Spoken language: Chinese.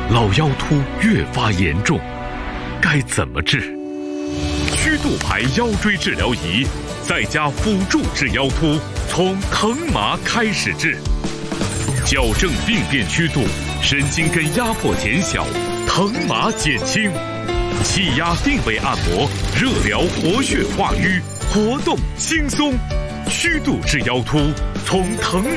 老腰突越发严重，该怎么治？曲度牌腰椎治疗仪在家辅助治腰突，从疼麻开始治，矫正病变曲度，神经根压迫减小，疼麻减轻，气压定位按摩，热疗活血化瘀，活动轻松，曲度治腰突，从疼